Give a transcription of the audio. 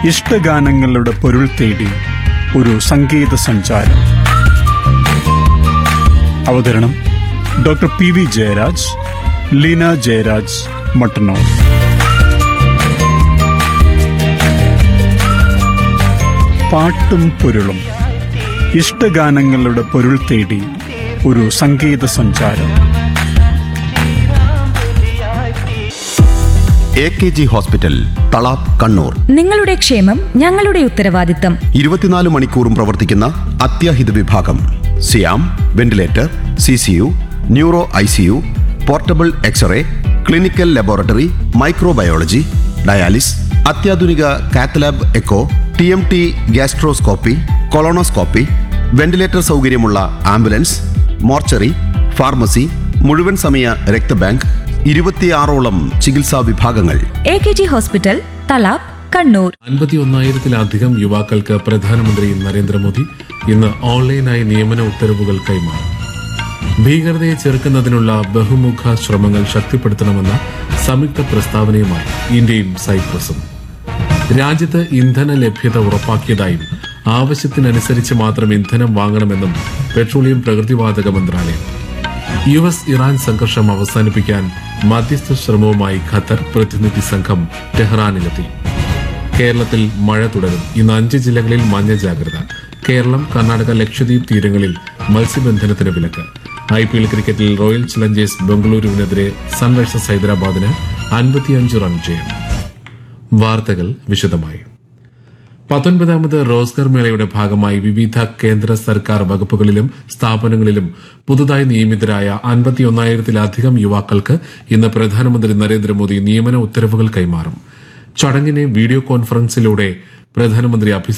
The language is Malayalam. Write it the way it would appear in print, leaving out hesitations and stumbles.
ഇഷ്ടഗാനങ്ങളുടെ പൊരുൾ തേടി ഒരു സംഗീത സഞ്ചാരം. അവതരണം ഡോക്ടർ PV ജയരാജ്, ലീന ജയരാജ്, മട്ടന്നൂർ. പാട്ടും പൊരുളും, ഇഷ്ടഗാനങ്ങളുടെ പൊരുൾ തേടി ഒരു സംഗീത സഞ്ചാരം. AKG hospital, Thalap, Kannur. നിങ്ങളുടെ ക്ഷേമം ഞങ്ങളുടെ ഉത്തരവാദിത്തം. 24 മണിക്കൂറും പ്രവർത്തിക്കുന്ന അത്യാഹിത വിഭാഗം. സിയാം, ventilator, CCU, neuro ICU, portable x-ray, clinical laboratory, microbiology, dialysis, അത്യാധുനിക cath lab echo, TMT gastroscopy, colonoscopy, ventilator സൗകര്യമുള്ള ആംബുലൻസ്, മോർച്ചറി, ഫാർമസി, മുഴുവൻ സമയ രക്തബാങ്ക്, 26ഓളം ചികിത്സാ വിഭാഗങ്ങൾ. AKG hospital, Thalap, Kannur. 51,000-ലധികം യുവാക്കൾക്ക് പ്രധാനമന്ത്രി നരേന്ദ്രമോദി ഇന്ന് ഓൺലൈനായി നിയമന ഉത്തരവുകൾ കൈമാറി. ഭീകരതയെ ചെറുക്കുന്നതിനുള്ള ബഹുമുഖ ശ്രമങ്ങൾ ശക്തിപ്പെടുത്തണമെന്ന സംയുക്ത പ്രസ്താവനയുമായി ഇന്ത്യയും സൈപ്രസും. രാജ്യത്ത് ഇന്ധന ലഭ്യത ഉറപ്പാക്കിയതായും ആവശ്യത്തിനനുസരിച്ച് മാത്രം ഇന്ധനം വാങ്ങണമെന്നും പെട്രോളിയം പ്രകൃതിവാതക മന്ത്രാലയം. US ഇറാൻ സംഘർഷം അവസാനിപ്പിക്കാൻ മധ്യസ്ഥ ശ്രമവുമായി ഖത്തർ പ്രതിനിധി സംഘം ടെഹ്റാനിലെത്തി. കേരളത്തിൽ മഴ തുടരും. ഇന്ന് 5 ജില്ലകളിൽ മഞ്ഞ ജാഗ്രത. കേരളം, കർണാടക, ലക്ഷദ്വീപ് തീരങ്ങളിൽ മത്സ്യബന്ധനത്തിന് വിലക്ക്. IPL ക്രിക്കറ്റിൽ റോയൽ ചലഞ്ചേഴ്സ് ബംഗളൂരുവിനെതിരെ സൺറൈസേഴ്സ് ഹൈദരാബാദിന് 55 റൺ ജയം. വാർത്തകൾ വിശദമായി. 19ാമത് റോസ്ഗർ മേളയുടെ ഭാഗമായി വിവിധ കേന്ദ്ര സർക്കാർ വകുപ്പുകളിലും സ്ഥാപനങ്ങളിലും പുതുതായി നിയമിതരായ 51,000-ലധികം യുവാക്കൾക്ക് ഇന്ന് പ്രധാനമന്ത്രി നരേന്ദ്രമോദി നിയമന ഉത്തരവുകൾ കൈമാറും. ചടങ്ങിനെ വീഡിയോ കോൺഫറൻസിലൂടെ പ്രധാനമന്ത്രി